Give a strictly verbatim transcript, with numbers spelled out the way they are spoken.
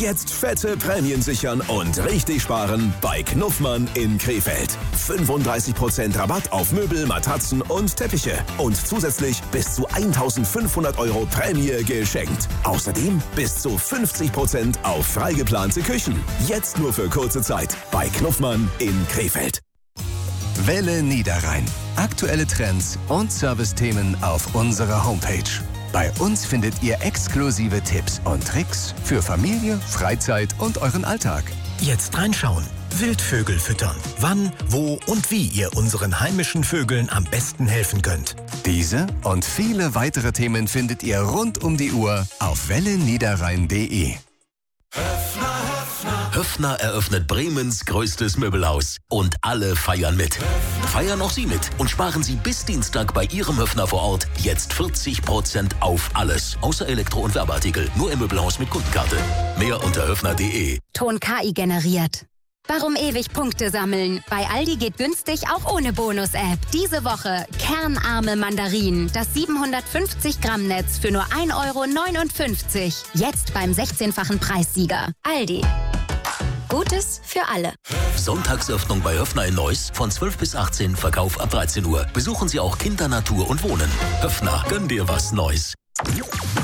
Jetzt fette Prämien sichern und richtig sparen bei Knuffmann in Krefeld. fünfunddreißig Prozent Rabatt auf Möbel, Matratzen und Teppiche. Und zusätzlich bis zu eintausendfünfhundert Euro Prämie geschenkt. Außerdem bis zu fünfzig Prozent auf freigeplante Küchen. Jetzt nur für kurze Zeit bei Knuffmann in Krefeld. Welle Niederrhein. Aktuelle Trends und Servicethemen auf unserer Homepage. Bei uns findet ihr exklusive Tipps und Tricks für Familie, Freizeit und euren Alltag. Jetzt reinschauen. Wildvögel füttern. Wann, wo und wie ihr unseren heimischen Vögeln am besten helfen könnt. Diese und viele weitere Themen findet ihr rund um die Uhr auf welle niederrhein punkt de. Höffner eröffnet Bremens größtes Möbelhaus. Und alle feiern mit. Feiern auch Sie mit und sparen Sie bis Dienstag bei Ihrem Höffner vor Ort jetzt vierzig Prozent auf alles. Außer Elektro- und Werbeartikel. Nur im Möbelhaus mit Kundenkarte. Mehr unter höffner punkt de. Ton K I generiert. Warum ewig Punkte sammeln? Bei Aldi geht günstig auch ohne Bonus-App. Diese Woche kernarme Mandarinen. Das siebenhundertfünfzig Gramm Netz für nur ein Euro neunundfünfzig. Jetzt beim sechzehnfachen Preissieger. Aldi. Gutes für alle. Sonntagsöffnung bei Höffner in Neuss von zwölf bis achtzehn, Verkauf ab dreizehn Uhr. Besuchen Sie auch Kinder, Natur und Wohnen. Höffner, gönn dir was Neues.